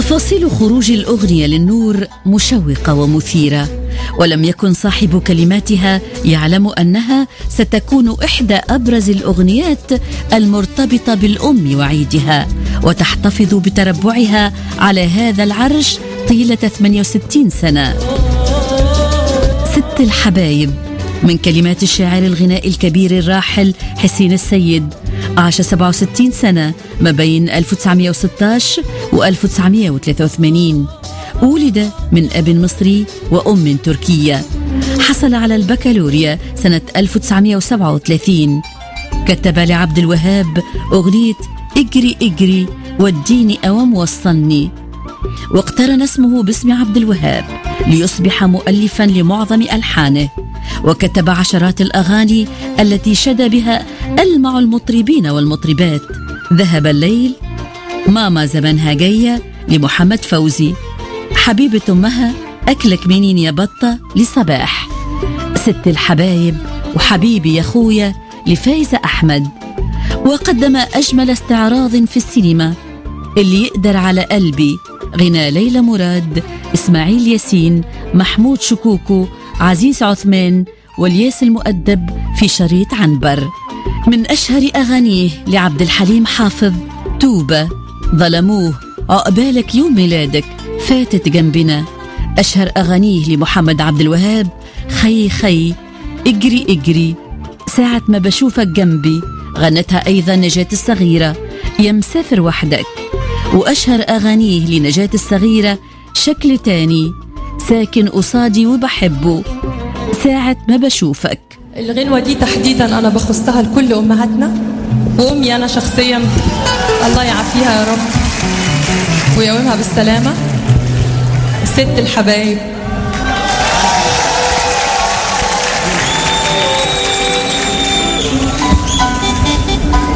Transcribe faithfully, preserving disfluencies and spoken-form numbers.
تفاصيل خروج الأغنية للنور مشوقة ومثيرة، ولم يكن صاحب كلماتها يعلم أنها ستكون إحدى أبرز الأغنيات المرتبطة بالأم وعيدها، وتحتفظ بتربعها على هذا العرش طيلة ثمانية وستين سنة. ست الحبايب من كلمات الشاعر الغنائي الكبير الراحل حسين السيد، عاش سبعة وستين سنة ما بين ألف وتسعمائة وستة عشر و ألف وتسعمائة وثلاثة وثمانين. ولد من أب مصري وأم تركية. حصل على البكالوريا سنة ألف وتسعمائة وسبعة وثلاثين. كتب لعبد الوهاب أغنية اجري اجري وديني أوام وصلني، واقترن اسمه باسم عبد الوهاب ليصبح مؤلفا لمعظم ألحانه، وكتب عشرات الأغاني التي شد بها ألمع المطربين والمطربات. ذهب الليل، ماما زمنها جاية لمحمد فوزي، حبيبة أمها، أكلك منين يا بطة لصباح، ست الحبايب وحبيبي يا خويا لفايزة أحمد. وقدم أجمل استعراض في السينما، اللي يقدر على قلبي، غنى ليلى مراد، إسماعيل ياسين، محمود شكوكو، عزيز عثمان، والياس المؤدب في شريط عنبر. من أشهر أغانيه لعبد الحليم حافظ توبة، ظلموه، عقبالك يوم ميلادك، فاتت جنبنا. أشهر أغانيه لمحمد عبد الوهاب خي خي، اجري اجري، ساعة ما بشوفك جنبي، غنتها أيضا نجاة الصغيرة، يا مسافر وحدك. وأشهر أغانيه لنجاة الصغيرة شكل تاني، ساكن قصادي وبحبه، ساعة ما بشوفك. الغنوة دي تحديدا أنا بخصها لكل أمهاتنا، وأمي أنا شخصيا الله يعافيها يا رب ويقومها بالسلامة. ست الحبايب.